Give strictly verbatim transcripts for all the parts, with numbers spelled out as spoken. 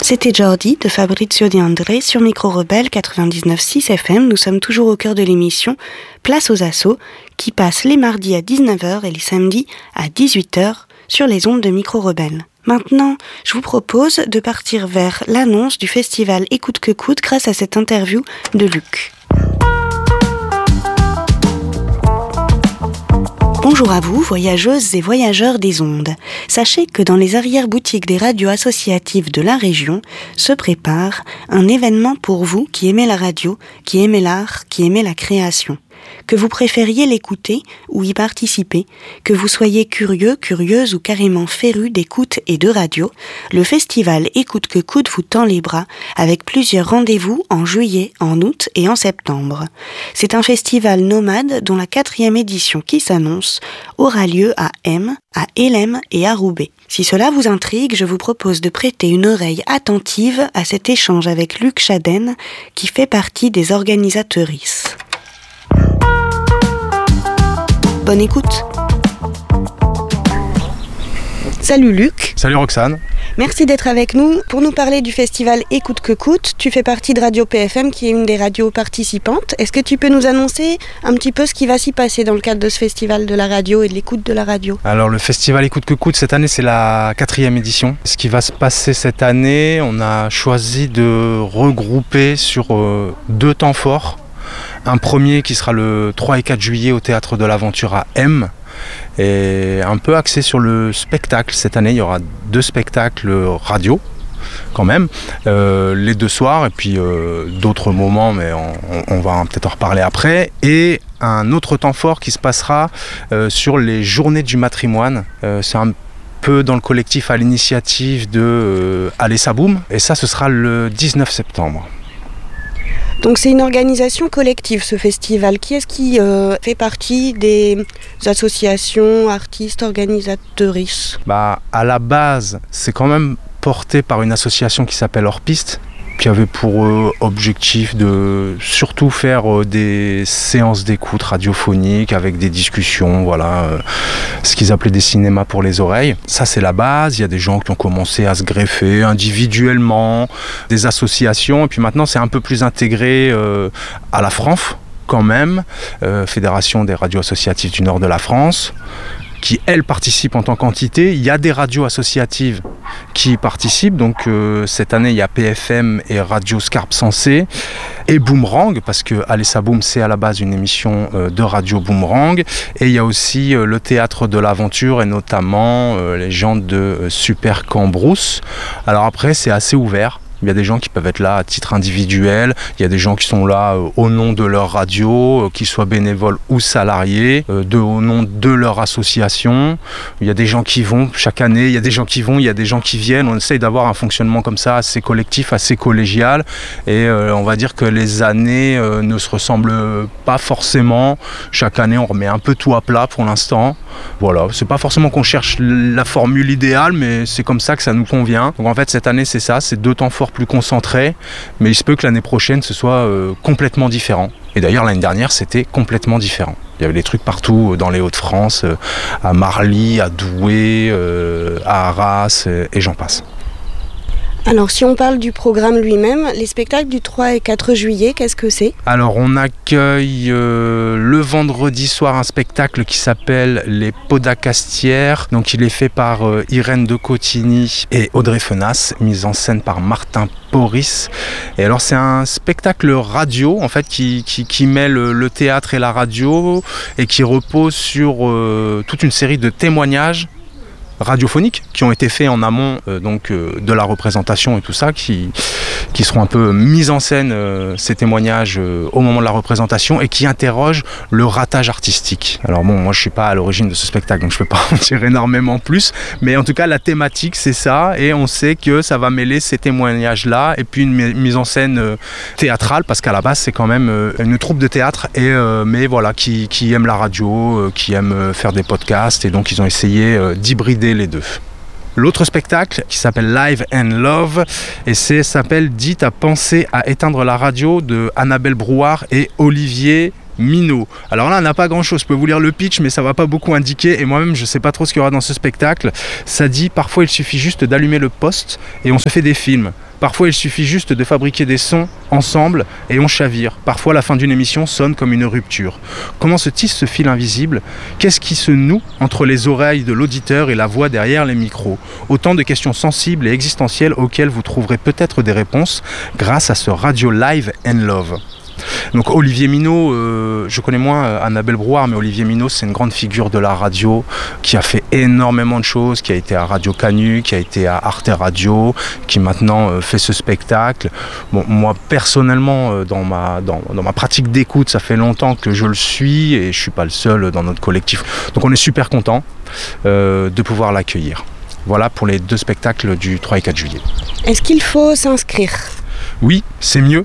C'était Jordi de Fabrizio De André sur Micro Rebelle quatre-vingt-dix-neuf virgule six F M. Nous sommes toujours au cœur de l'émission Place aux Assauts qui passe les mardis à dix-neuf heures et les samedis à dix-huit heures sur les ondes de Micro Rebelle. Maintenant, je vous propose de partir vers l'annonce du festival Écoute que coûte grâce à cette interview de Luc. Bonjour à vous, voyageuses et voyageurs des ondes. Sachez que dans les arrière-boutiques des radios associatives de la région se prépare un événement pour vous qui aimez la radio, qui aimez l'art, qui aimez la création. Que vous préfériez l'écouter ou y participer, que vous soyez curieux, curieuse ou carrément féru d'écoute et de radio, le festival Écoute que coûte vous tend les bras avec plusieurs rendez-vous en juillet, en août et en septembre. C'est un festival nomade dont la quatrième édition qui s'annonce aura lieu à M, à Hélène et à Roubaix. Si cela vous intrigue, je vous propose de prêter une oreille attentive à cet échange avec Luc Chaden qui fait partie des organisatrices. Bonne écoute. Salut Luc. Salut Roxane. Merci d'être avec nous pour nous parler du festival Écoute que coûte. Tu fais partie de Radio P F M qui est une des radios participantes. Est-ce que tu peux nous annoncer un petit peu ce qui va s'y passer dans le cadre de ce festival de la radio et de l'écoute de la radio ? Alors le festival Écoute que coûte, cette année c'est la quatrième édition. Ce qui va se passer cette année, on a choisi de regrouper sur euh, deux temps forts. Un premier qui sera le trois et quatre juillet au Théâtre de l'Aventure à M, et un peu axé sur le spectacle. Cette année, il y aura deux spectacles radio, quand même, euh, les deux soirs, et puis euh, d'autres moments, mais on, on va peut-être en reparler après. Et un autre temps fort qui se passera euh, sur les journées du matrimoine. Euh, c'est un peu dans le collectif à l'initiative de euh, Allez ça boum, et ça, ce sera le dix-neuf septembre. Donc c'est une organisation collective ce festival. Qui est-ce qui euh, fait partie des associations, artistes, organisatrices ? Bah, à la base, c'est quand même porté par une association qui s'appelle Hors Piste, qui avait pour euh, objectif de surtout faire euh, des séances d'écoute radiophoniques avec des discussions, voilà, euh, ce qu'ils appelaient des cinémas pour les oreilles. Ça, c'est la base. Il y a des gens qui ont commencé à se greffer individuellement, des associations, et puis maintenant, c'est un peu plus intégré euh, à la FRANF, quand même, euh, Fédération des radios associatives du nord de la France, qui, elles, participent en tant qu'entité. Il y a des radios associatives qui participent. Donc, euh, cette année, il y a P F M et Radio Scarpe Sensée et Boomerang, parce que Allez ça boum, c'est à la base une émission euh, de Radio Boomerang. Et il y a aussi euh, le Théâtre de l'Aventure et notamment euh, les gens de euh, Super Cambrousse. Alors après, c'est assez ouvert. Il y a des gens qui peuvent être là à titre individuel, il y a des gens qui sont là euh, au nom de leur radio, euh, qu'ils soient bénévoles ou salariés, euh, de, au nom de leur association. Il y a des gens qui vont chaque année, il y a des gens qui vont, il y a des gens qui viennent. On essaye d'avoir un fonctionnement comme ça assez collectif, assez collégial. Et euh, on va dire que les années euh, ne se ressemblent pas forcément. Chaque année, on remet un peu tout à plat pour l'instant. Voilà, c'est pas forcément qu'on cherche la formule idéale, mais c'est comme ça que ça nous convient. Donc en fait, cette année, c'est ça, c'est deux temps forts plus concentré, mais il se peut que l'année prochaine ce soit euh, complètement différent. Et d'ailleurs l'année dernière c'était complètement différent. Il y avait des trucs partout euh, dans les Hauts-de-France, euh, à Marly, à Douai, euh, à Arras, euh, et j'en passe. Alors si on parle du programme lui-même, les spectacles du trois et quatre juillet, qu'est-ce que c'est ? Alors on accueille euh, le vendredi soir un spectacle qui s'appelle Les Podacastières. Donc il est fait par euh, Irène de Cotigny et Audrey Fenas, mise en scène par Martin Poris. Et alors c'est un spectacle radio en fait qui, qui, qui mêle le, le théâtre et la radio et qui repose sur euh, toute une série de témoignages radiophoniques qui ont été faits en amont euh, donc euh, de la représentation et tout ça, qui, qui seront un peu mis en scène euh, ces témoignages euh, au moment de la représentation et qui interrogent le ratage artistique. Alors bon, moi je suis pas à l'origine de ce spectacle donc je peux pas en dire énormément plus, mais en tout cas la thématique c'est ça et on sait que ça va mêler ces témoignages là et puis une mise en scène euh, théâtrale parce qu'à la base c'est quand même euh, une troupe de théâtre et euh, mais voilà qui, qui aime la radio, euh, qui aime euh, faire des podcasts et donc ils ont essayé euh, d'hybrider les deux. L'autre spectacle qui s'appelle Live and Love et c'est s'appelle Dit à penser à éteindre la radio de Annabelle Brouard et Olivier Minot. Alors là on n'a pas grand chose, je peux vous lire le pitch mais ça va pas beaucoup indiquer et moi-même je sais pas trop ce qu'il y aura dans ce spectacle. Ça dit parfois il suffit juste d'allumer le poste et on se fait des films. Parfois, il suffit juste de fabriquer des sons ensemble et on chavire. Parfois, la fin d'une émission sonne comme une rupture. Comment se tisse ce fil invisible ? Qu'est-ce qui se noue entre les oreilles de l'auditeur et la voix derrière les micros ? Autant de questions sensibles et existentielles auxquelles vous trouverez peut-être des réponses grâce à ce Radio Live and Love. Donc Olivier Minot, euh, je connais moins euh, Annabelle Brouard, mais Olivier Minot, c'est une grande figure de la radio qui a fait énormément de choses, qui a été à Radio Canu, qui a été à Arte Radio, qui maintenant euh, fait ce spectacle. Bon, moi personnellement, euh, dans, ma, dans, dans ma pratique d'écoute, ça fait longtemps que je le suis et je ne suis pas le seul dans notre collectif. Donc on est super content euh, de pouvoir l'accueillir. Voilà pour les deux spectacles du trois et quatre juillet. Est-ce qu'il faut s'inscrire ? Oui, c'est mieux.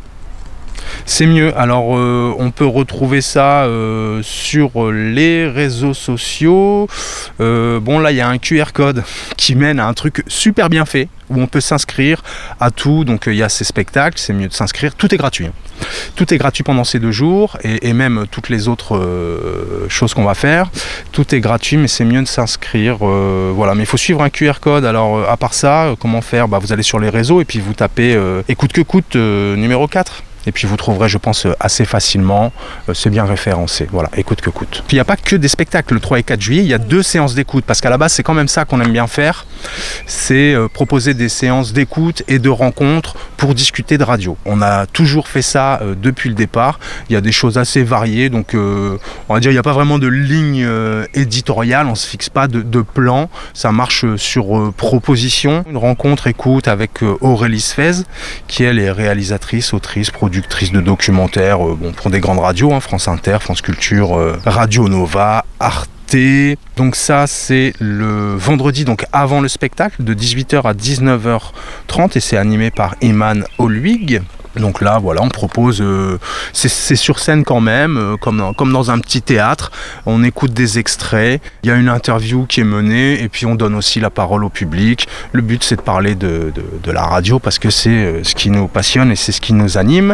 C'est mieux. Alors, euh, on peut retrouver ça euh, sur les réseaux sociaux. Euh, bon, là, il y a un Q R code qui mène à un truc super bien fait où on peut s'inscrire à tout. Donc, il y a ces spectacles, c'est mieux de s'inscrire. Tout est gratuit. Tout est gratuit pendant ces deux jours et, et même toutes les autres euh, choses qu'on va faire. Tout est gratuit, mais c'est mieux de s'inscrire. Euh, voilà, mais il faut suivre un Q R code. Alors, à part ça, euh, comment faire ? Bah, vous allez sur les réseaux et puis vous tapez euh, Écoute que coûte euh, numéro quatre. Et puis vous trouverez, je pense, assez facilement, euh, c'est bien référencé, voilà, écoute que coûte. Puis il n'y a pas que des spectacles le trois et quatre juillet, il y a deux séances d'écoute, parce qu'à la base c'est quand même ça qu'on aime bien faire, c'est euh, proposer des séances d'écoute et de rencontres pour discuter de radio. On a toujours fait ça euh, depuis le départ, il y a des choses assez variées, donc euh, on va dire il n'y a pas vraiment de ligne euh, éditoriale, on ne se fixe pas de, de plan, ça marche sur euh, proposition. Une rencontre écoute avec euh, Aurélie Sfez, qui elle est réalisatrice, autrice, productrice, productrice de documentaires euh, bon, pour des grandes radios, hein, France Inter, France Culture, euh, Radio Nova, Arte. Donc ça c'est le vendredi, donc avant le spectacle, de dix-huit heures à dix-neuf heures trente, et c'est animé par Iman Olwig. Donc là, voilà, on propose, euh, c'est, c'est sur scène quand même, euh, comme, dans, comme dans un petit théâtre. On écoute des extraits, il y a une interview qui est menée, et puis on donne aussi la parole au public. Le but, c'est de parler de, de, de la radio, parce que c'est euh, ce qui nous passionne et c'est ce qui nous anime.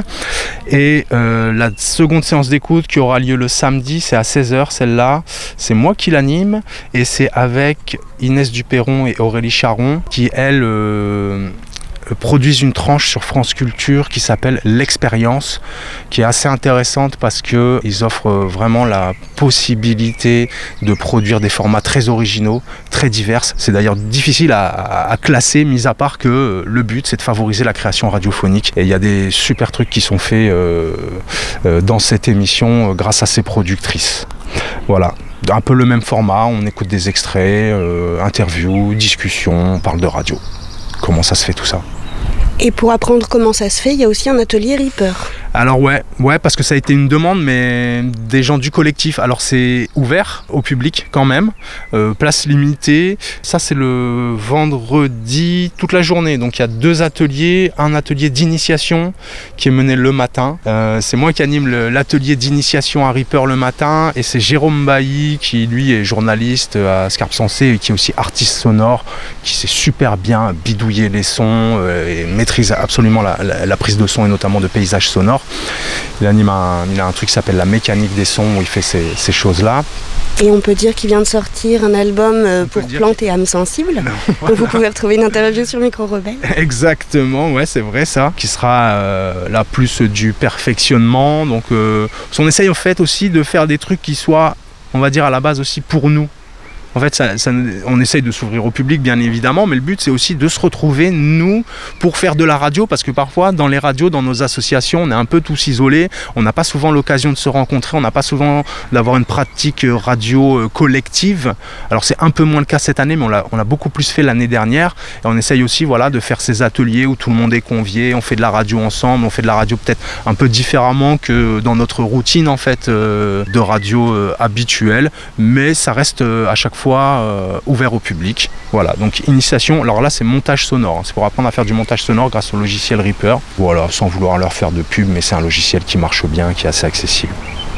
Et euh, la seconde séance d'écoute qui aura lieu le samedi, c'est à seize heures, celle-là. C'est moi qui l'anime, et c'est avec Inès Duperron et Aurélie Charon, qui, elles... Euh, produisent une tranche sur France Culture qui s'appelle L'Expérience, qui est assez intéressante parce qu'ils offrent vraiment la possibilité de produire des formats très originaux, très divers. C'est d'ailleurs difficile à, à classer, mis à part que le but c'est de favoriser la création radiophonique. Et il y a des super trucs qui sont faits euh, euh, dans cette émission euh, grâce à ces productrices. Voilà. Un peu le même format, on écoute des extraits, euh, interviews, discussions, on parle de radio. Comment ça se fait tout ça ? Et pour apprendre comment ça se fait, il y a aussi un atelier Reaper. Alors ouais, ouais, parce que ça a été une demande, mais des gens du collectif. Alors c'est ouvert au public quand même, euh, place limitée. Ça c'est le vendredi toute la journée. Donc il y a deux ateliers, un atelier d'initiation qui est mené le matin. Euh, c'est moi qui anime le, l'atelier d'initiation à Reaper le matin, et c'est Jérôme Bailly qui lui est journaliste à Scarpe Sensée et qui est aussi artiste sonore, qui sait super bien bidouiller les sons euh, et maîtrise absolument la, la, la prise de son et notamment de paysages sonores. Il anime un, il a un truc qui s'appelle la mécanique des sons où il fait ces, ces choses-là. Et on peut dire qu'il vient de sortir un album euh, pour plantes et âmes sensibles. Voilà. Donc vous pouvez retrouver une interview sur Micro Rebelle. Exactement, ouais, c'est vrai ça. Qui sera euh, là plus du perfectionnement. Donc euh, on essaye en fait aussi de faire des trucs qui soient, on va dire à la base aussi pour nous. En fait, ça, ça, on essaye de s'ouvrir au public, bien évidemment, mais le but, c'est aussi de se retrouver, nous, pour faire de la radio, parce que parfois, dans les radios, dans nos associations, on est un peu tous isolés, on n'a pas souvent l'occasion de se rencontrer, on n'a pas souvent d'avoir une pratique radio collective. Alors, c'est un peu moins le cas cette année, mais on l'a, on l'a beaucoup plus fait l'année dernière, et on essaye aussi, voilà, de faire ces ateliers où tout le monde est convié, on fait de la radio ensemble, on fait de la radio peut-être un peu différemment que dans notre routine, en fait, euh, de radio euh, habituelle, mais ça reste euh, à chaque fois Euh, ouvert au public. Voilà, donc initiation, alors là c'est montage sonore, hein. C'est pour apprendre à faire du montage sonore grâce au logiciel Reaper. Voilà, sans vouloir leur faire de pub, mais c'est un logiciel qui marche bien, qui est assez accessible.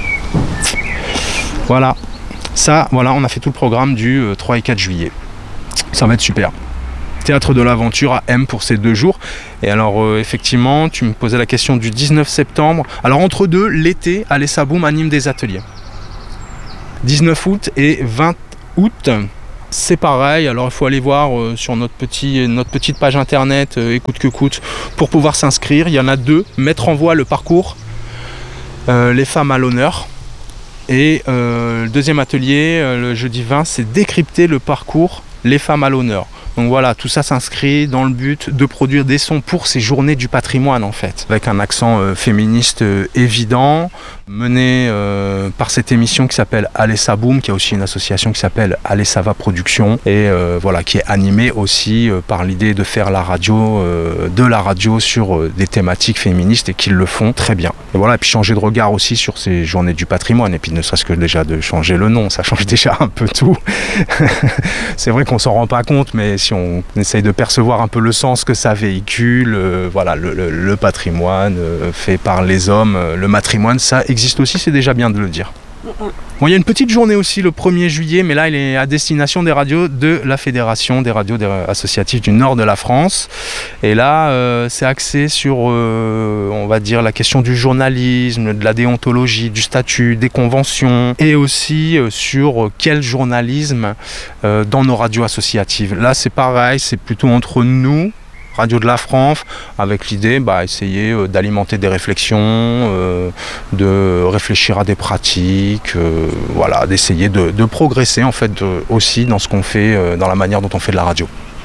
Voilà, ça, voilà, on a fait tout le programme du euh, trois et quatre juillet. Ça va être super. Théâtre de l'aventure à M pour ces deux jours. Et alors euh, effectivement, tu me posais la question du dix-neuf septembre. Alors entre deux, l'été, Alessa Boom anime des ateliers. dix-neuf août et vingt août, c'est pareil, alors il faut aller voir euh, sur notre, petit, notre petite page internet euh, Écoute que coûte pour pouvoir s'inscrire. Il y en a deux, mettre en voie le parcours, euh, les femmes à l'honneur. Et euh, le deuxième atelier, euh, le jeudi vingt, c'est décrypter le parcours, les femmes à l'honneur. Donc voilà, tout ça s'inscrit dans le but de produire des sons pour ces journées du patrimoine en fait, avec un accent euh, féministe euh, évident, mené euh, par cette émission qui s'appelle Allez ça boum, qui a aussi une association qui s'appelle Allez ça va production, et euh, voilà, qui est animée aussi euh, par l'idée de faire la radio, euh, de la radio sur euh, des thématiques féministes, et qu'ils le font très bien. Et voilà, et puis changer de regard aussi sur ces journées du patrimoine, et puis ne serait-ce que déjà de changer le nom, ça change déjà un peu tout. C'est vrai qu'on s'en rend pas compte, mais si on essaye de percevoir un peu le sens que ça véhicule, euh, voilà, le, le, le patrimoine euh, fait par les hommes, euh, le matrimoine, ça existe aussi, c'est déjà bien de le dire. Bon, il y a une petite journée aussi le premier juillet, mais là il est à destination des radios de la Fédération des radios associatives du nord de la France. Et là, euh, c'est axé sur, euh, on va dire, la question du journalisme, de la déontologie, du statut, des conventions, et aussi euh, sur quel journalisme euh, dans nos radios associatives. Là, c'est pareil, c'est plutôt entre nous, Radio de la France, avec l'idée bah, essayer euh, d'alimenter des réflexions, euh, de réfléchir à des pratiques, euh, voilà, d'essayer de, de progresser en fait de, aussi dans ce qu'on fait, euh, dans la manière dont on fait de la radio.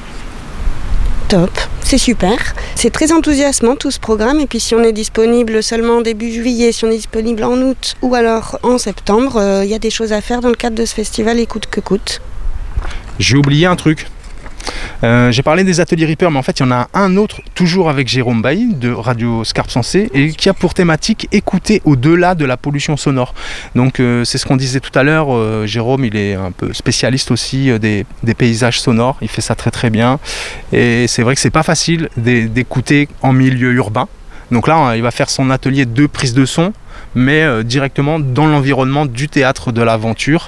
Top, c'est super. C'est très enthousiasmant tout ce programme, et puis si on est disponible seulement début juillet, si on est disponible en août ou alors en septembre, il euh, y a des choses à faire dans le cadre de ce festival Écoute que coûte. J'ai oublié un truc. Euh, j'ai parlé des ateliers Reaper, mais en fait il y en a un autre, toujours avec Jérôme Bailly de Radio Scarpe Sensée, et qui a pour thématique écouter au-delà de la pollution sonore. Donc euh, c'est ce qu'on disait tout à l'heure, euh, Jérôme il est un peu spécialiste aussi euh, des, des paysages sonores, il fait ça très très bien, et c'est vrai que c'est pas facile d'écouter en milieu urbain. Donc là il va faire son atelier de prise de son, mais euh, directement dans l'environnement du théâtre de l'aventure.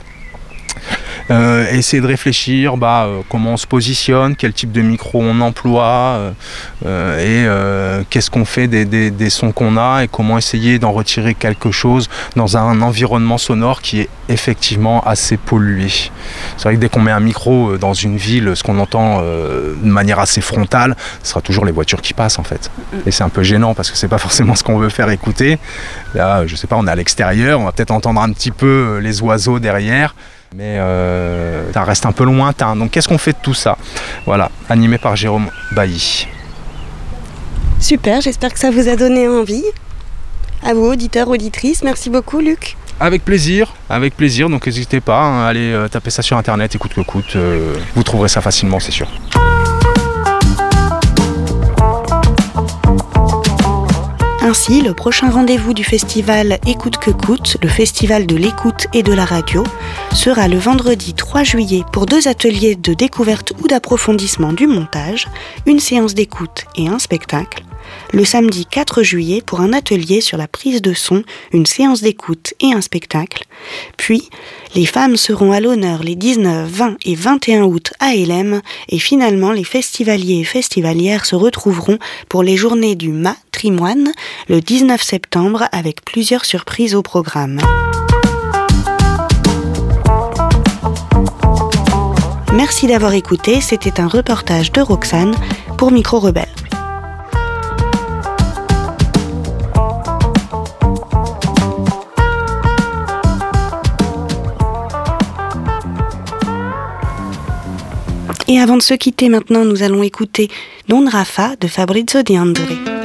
Euh, essayer de réfléchir bah, euh, comment on se positionne, quel type de micro on emploie euh, euh, et euh, qu'est-ce qu'on fait des, des, des sons qu'on a, et comment essayer d'en retirer quelque chose dans un environnement sonore qui est effectivement assez pollué. C'est vrai que dès qu'on met un micro dans une ville, ce qu'on entend euh, de manière assez frontale, ce sera toujours les voitures qui passent en fait. Et c'est un peu gênant parce que c'est pas forcément ce qu'on veut faire écouter. Là, je sais pas, on est à l'extérieur, on va peut-être entendre un petit peu les oiseaux derrière. Mais euh, ça reste un peu lointain. Donc qu'est-ce qu'on fait de tout ça? Voilà, animé par Jérôme Bailly. Super, j'espère que ça vous a donné envie. À vous, auditeurs, auditrices, merci beaucoup Luc. Avec plaisir, avec plaisir, donc n'hésitez pas hein, à aller euh, taper ça sur internet, écoute que coûte, euh, vous trouverez ça facilement, c'est sûr. Ainsi, le prochain rendez-vous du festival Écoute que coûte, le festival de l'écoute et de la radio, sera le vendredi trois juillet pour deux ateliers de découverte ou d'approfondissement du montage, une séance d'écoute et un spectacle, le samedi quatre juillet pour un atelier sur la prise de son, une séance d'écoute et un spectacle, puis les femmes seront à l'honneur les dix-neuf, vingt et vingt et un août à Hélène, et finalement les festivaliers et festivalières se retrouveront pour les journées du matrimoine le dix-neuf septembre avec plusieurs surprises au programme. Merci d'avoir écouté, c'était un reportage de Roxane pour Micro Rebelle. Et avant de se quitter maintenant, nous allons écouter Don Rafa de Fabrizio De André.